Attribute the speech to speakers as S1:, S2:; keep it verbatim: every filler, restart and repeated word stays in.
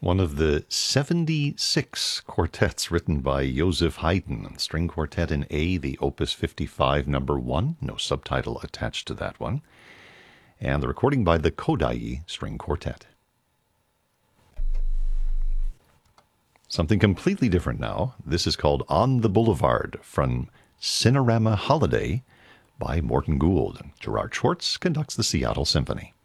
S1: One of the seventy-six quartets written by Joseph Haydn, string quartet in A, the Opus fifty-five, number one, no subtitle attached to that one, and the recording by the Kodály String Quartet. Something completely different now. This is called On the Boulevard from Cinerama Holiday by Morton Gould. Gerard Schwartz conducts the Seattle Symphony.